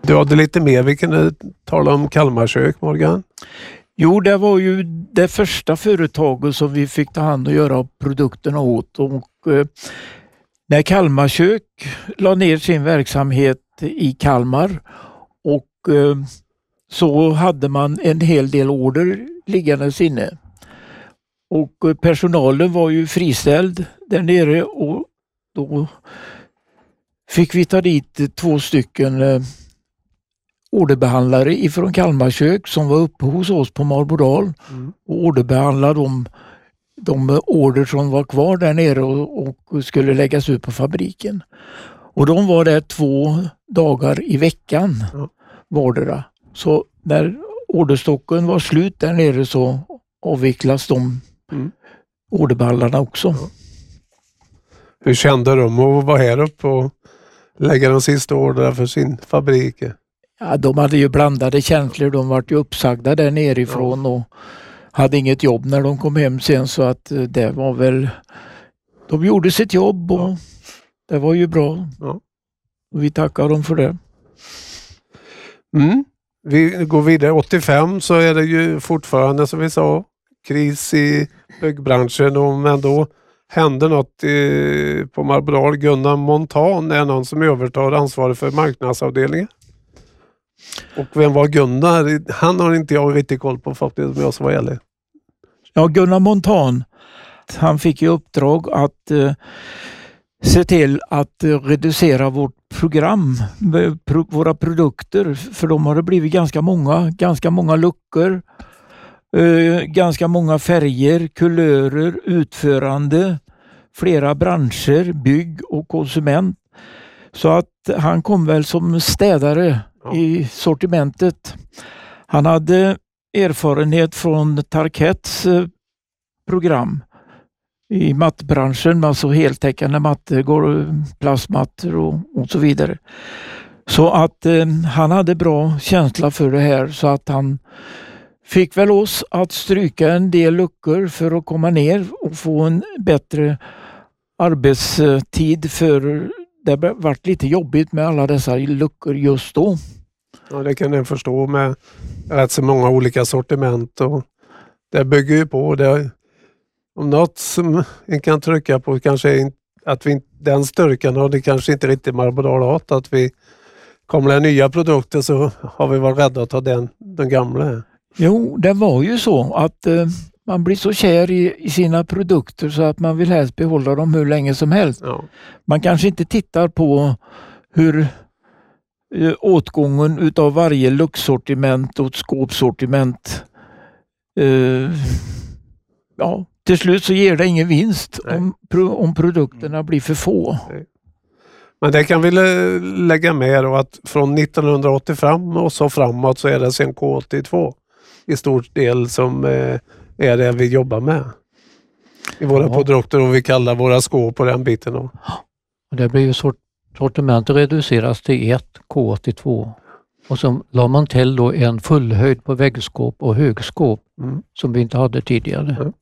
Du hade lite mer, vi kunde tala om Kalmarkök, Morgan. Jo, det var ju det första företaget som vi fick ta hand och göra produkterna åt. Och när Kalmarkök la ner sin verksamhet i Kalmar och så hade man en hel del order liggandes inne. Och personalen var ju friställd där nere och då fick vi ta dit 2 orderbehandlare ifrån Kalmarkök som var uppe hos oss på Marbodal och orderbehandlade de order som var kvar där nere och skulle läggas ut på fabriken. Och de var där 2 dagar i veckan vardera. Så när orderstocken var slut där nere så avvecklas de orderbehandlarna också. Ja. Hur kände de att vara här uppe och lägga de sista orderna för sin fabrik? Ja, de hade ju blandade känslor. De var ju uppsagda där nerifrån och hade inget jobb när de kom hem sen, så att det var väl... De gjorde sitt jobb och det var ju bra. Ja. Och vi tackar dem för det. Vi går vidare. 85 så är det ju fortfarande, som vi sa, kris i byggbranschen, men då händer något på Marbodal. Gunnar Montan är någon som övertar ansvaret för marknadsavdelningen. Och vem var Gunnar? Han har inte jag riktigt koll på faktiskt, om jag ska vara ärlig. Ja, Gunnar Montan, han fick ju uppdrag att se till att reducera vårt program, våra produkter, för de har det blivit ganska många luckor, ganska många färger, kulörer, utförande, flera branscher, bygg och konsument. Så att han kom väl som städare i sortimentet. Han hade erfarenhet från Tarkets program i mattbranschen, alltså heltäckande mattor, plastmattor och så vidare. Så att han hade bra känsla för det här, så att han fick väl oss att stryka en del luckor för att komma ner och få en bättre arbetstid, för det varit lite jobbigt med alla dessa luckor just då. Ja, det kan jag förstå, med rätt så många olika sortiment, och det bygger ju på det. Om något som en kan trycka på kanske är att vi, den styrkan har det kanske inte riktigt Marbodal hat, att vi kommer det nya produkter så har vi varit rädda att ta den gamla. Jo, det var ju så att man blir så kär i sina produkter så att man vill helst behålla dem hur länge som helst. Ja. Man kanske inte tittar på hur åtgången utav varje luxsortiment och skåpsortiment till slut så ger det ingen vinst om produkterna blir för få. Nej. Men det kan vi lägga med då, att från 1985 och så framåt så är det sen K82 i stort del som är det vi jobbar med i våra produkter, och vi kallar våra skåp på den biten då. Och det blir ju sortimentet reduceras till 1 K82 och så la man till då en fullhöjd på väggskåp och högskåp som vi inte hade tidigare. Mm.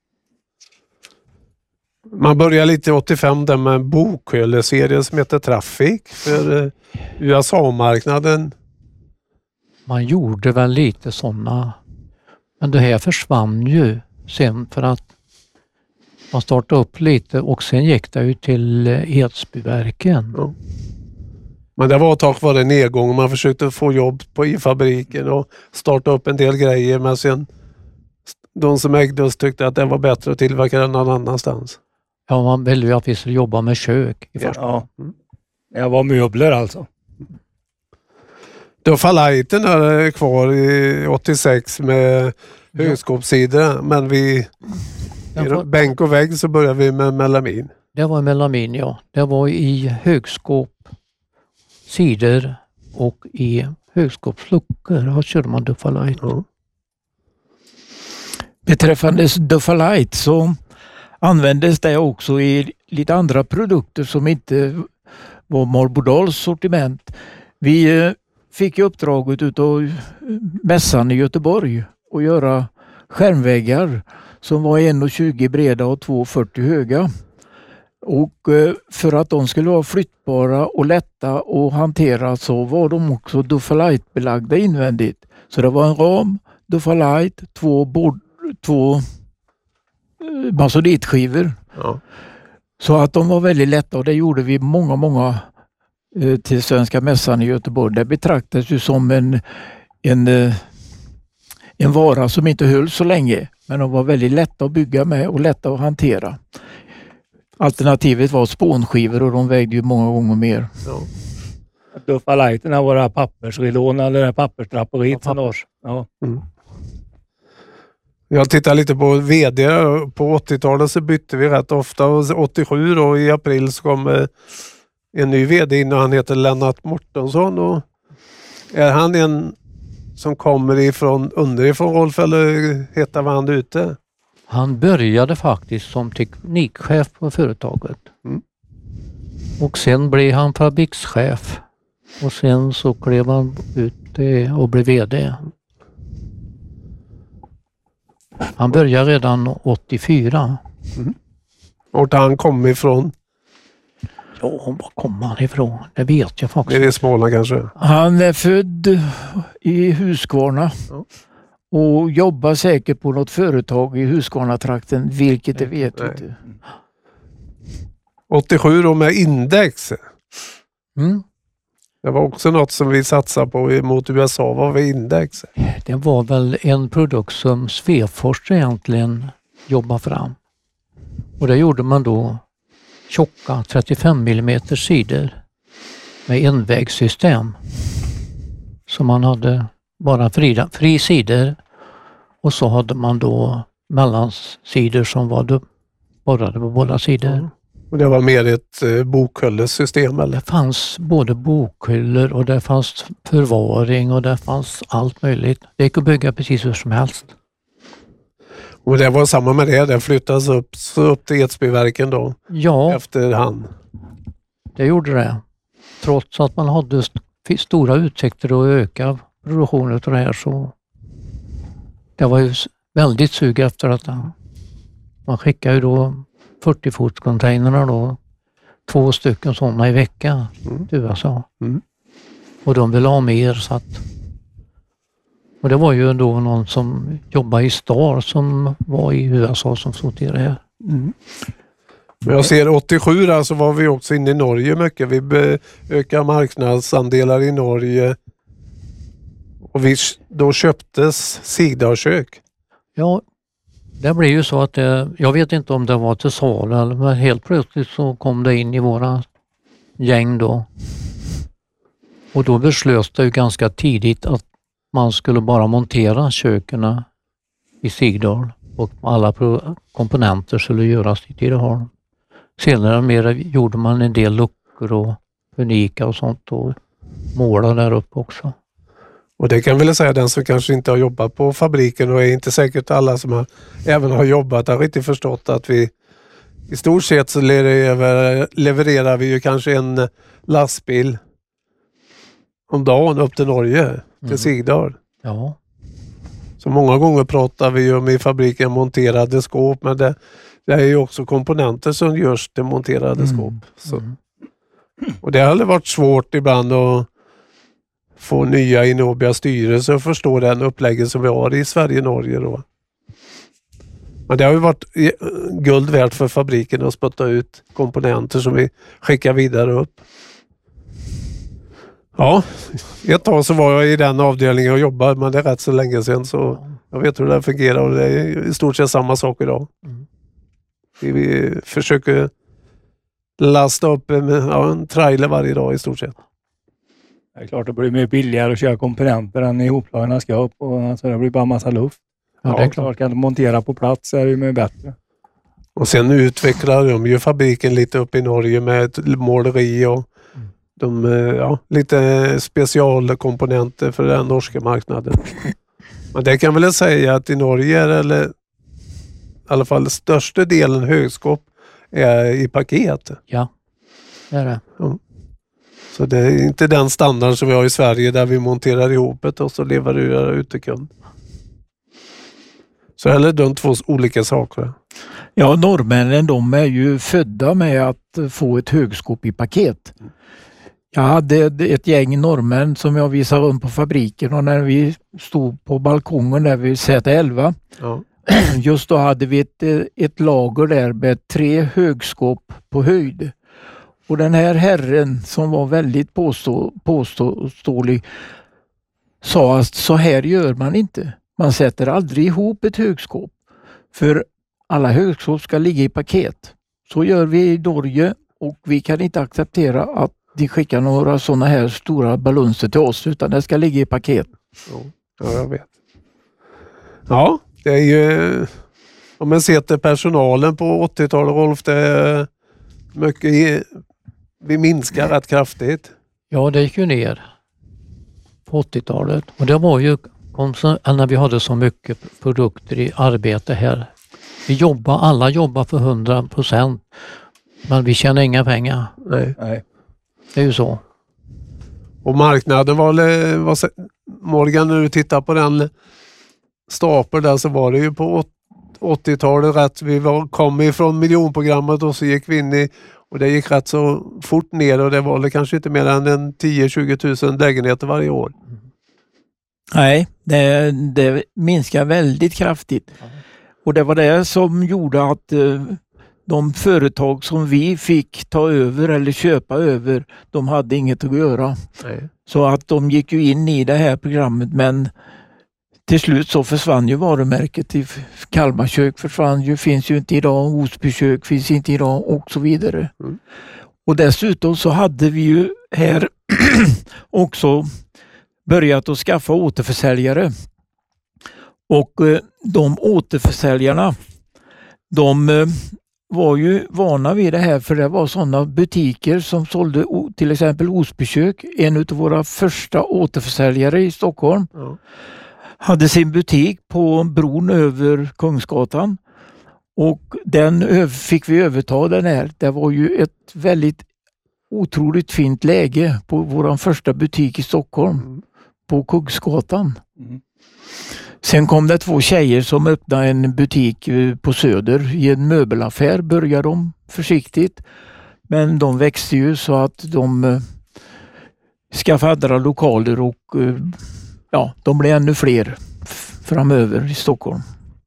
Man börjar lite 85 där med en bokhöleserie som heter Traffic för USA-marknaden. Man gjorde väl lite sådana, men det här försvann ju sen för att man startade upp lite och sen gick det ju till Edsbyverken. Ja. Men det var tack vare nedgång. Man försökte få jobb i fabriken och starta upp en del grejer, men sen de som ägde oss tyckte att det var bättre att tillverka den någon annanstans. Ja, man ville ju att vi skulle jobba med kök i första hand. Jag var möbler alltså. Duffalaiten är kvar i 86 med högskåpssidor, men vi bänk och vägg så började vi med melamin. Det var melamin, ja. Det var i högskåp, sidor och i högskåpsluckor. Här körde man Duffalite. Ja. Beträffande Duffalite så användes det också i lite andra produkter som inte var Marbodals sortiment. Vi fick uppdraget utav mässan i Göteborg att göra skärmväggar som var 1,20 breda och 2,40 höga. Och för att de skulle vara flyttbara och lätta att hantera så var de också Dufalite-belagda invändigt. Så det var en ram, Dufalite, två masonitskivor. Ja. Så att de var väldigt lätta och det gjorde vi många till Svenska mässan i Göteborg. Det betraktades ju som en vara som inte höll så länge, men de var väldigt lätta att bygga med och lätta att hantera. Alternativet var spånskivor och de vägde ju många gånger mer. Ja. Dufaliterna var det här pappersrilån eller det här pappersdraperiet från oss. Ja. Mm. Jag tittar lite på vd. På 80-talet så bytte vi rätt ofta och 87 då i april så kom en ny vd in och han heter Lennart Mortensson. Och är han en som kommer ifrån underifrån Rolf eller heter han ute? Han började faktiskt som teknikchef på företaget. Mm. Och sen blev han fabrikschef. Och sen så klev han ut och blev vd. Han började redan 84. Mm. Och han kom ifrån? Ja, var kom han ifrån? Det vet jag faktiskt. Är det Småland kanske? Han är född i Huskvarna. Ja. Och jobbar säkert på något företag i Huskvarna-trakten, vilket det vet jag inte. 87 då med Index. Mm. Det var också något som vi satsade på mot USA. Vad var Index? Det var väl en produkt som Svefors egentligen jobbade fram. Och det gjorde man då tjocka 35 mm sidor med envägssystem. Så man hade bara fri sidor och så hade man då mellansidor som var borrade på båda sidor. Mm. Och det var mer ett bokhyllesystem eller? Det fanns både bokhyllor och det fanns förvaring och det fanns allt möjligt. Det gick att bygga precis hur som helst. Och det var samma med det flyttades upp till Edsbyverken då? Ja, efterhand. Det gjorde det. Trots att man hade stora utsikter att öka produktionen av det här så det var ju väldigt sug efter detta. Man skickade ju då 40-fotscontainrarna då, 2 stycken sådana i veckan till USA. Mm. Och de ville ha mer så att och det var ju då någon som jobbade i Star som var i USA som sorterade här. Mm. Jag ser 87 där så var vi också inne i Norge mycket. Vi ökade marknadsandelar i Norge och då köptes Sigdalskök. Ja, det blev ju så att jag vet inte om det var till salu men helt plötsligt så kom det in i våra gäng då. Och då beslöts det ju ganska tidigt att man skulle bara montera köken i Sigdal och alla komponenter skulle göras i Tidaholm. Senare mer gjorde man en del luckor och unika och sånt och målade där uppe också. Och det kan väl säga den som kanske inte har jobbat på fabriken och är inte säkert alla som även har jobbat har riktigt förstått att vi i stort sett så levererar vi ju kanske en lastbil om dagen upp till Norge, till Sigdal. Ja. Så många gånger pratar vi om i fabriken monterade skåp men det är ju också komponenter som görs till monterade skåp. Så. Och det har varit svårt ibland att få nya Inobia styrelser och förstå den uppläggen som vi har i Sverige-Norge då. Men det har ju varit guld värt för fabriken att spotta ut komponenter som vi skickar vidare upp. Ja, ett tag så var jag i den avdelningen och jobbade men det är rätt så länge sedan så jag vet hur det fungerar och det är i stort sett samma sak idag. Vi försöker lasta upp en trailer varje dag i stort sett. Det är klart det blir mer billigare att köra komponenter än ihoplagna skåp och alltså det blir bara massa luft. Ja, det är klart. Kan du montera på plats är det ju mer bättre. Och sen utvecklar de ju fabriken lite upp i Norge med ett måleri och lite specialkomponenter för den norska marknaden. Men det kan väl säga att i Norge är det i alla fall största delen högskåp är i paket. Ja, det är det. Ja. Så det är inte den standard som vi har i Sverige där vi monterar ihop det och så levererar ut till kund. Så är det de två olika saker. Ja, norrmännen de är ju födda med att få ett högskåp i paket. Jag hade ett gäng norrmän som jag visade runt på fabriken och när vi stod på balkongen där vid Z11, just då hade vi ett lager där med 3 högskåp på höjd. Och den här herren som var väldigt påståelig sa att så här gör man inte. Man sätter aldrig ihop ett högskåp. För alla högskåp ska ligga i paket. Så gör vi i Norge och vi kan inte acceptera att de skickar några sådana här stora balunser till oss utan det ska ligga i paket. Ja, jag vet. Ja, det är ju om man ser till personalen på 80-talet, Rolf, det är mycket vi minskar rätt kraftigt. Ja, det gick ju ner på 80-talet och det var ju när vi hade så mycket produkter i arbete här. Alla jobbar för 100%, men vi tjänar inga pengar. Nej. Det är ju så. Och marknaden var Morgan, när du tittar på den stapeln där, så var det ju på 80-talet rätt. Vi kom ifrån miljonprogrammet och så gick vi in i, och det gick rätt så fort ner och det var kanske inte mer än 10-20 000 lägenheter varje år. Nej, det minskar väldigt kraftigt. Och det var det som gjorde att de företag som vi fick ta över eller köpa över, de hade inget att göra. Nej. Så att de gick ju in i det här programmet, men till slut så försvann ju varumärket. Kalmarkök försvann ju, finns ju inte idag, Osbykök finns inte idag och så vidare. Och dessutom så hade vi ju här också börjat att skaffa återförsäljare. Och de återförsäljarna, de var ju vana vid det här, för det var sådana butiker som sålde till exempel Osbykök, en av våra första återförsäljare i Stockholm. Hade sin butik på bron över Kungsgatan och den fick vi överta den här. Det var ju ett väldigt otroligt fint läge på vår första butik i Stockholm på Kungsgatan. Sen kom det 2 tjejer som öppnade en butik på Söder i en möbelaffär. Började de försiktigt, men de växte ju så att de skaffade andra lokaler och de blev ännu fler framöver i Stockholm.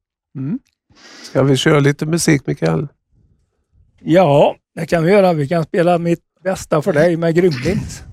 Ska vi köra lite musik, Mikael? Ja, det kan vi göra. Vi kan spela Mitt bästa för dig med Grymlings.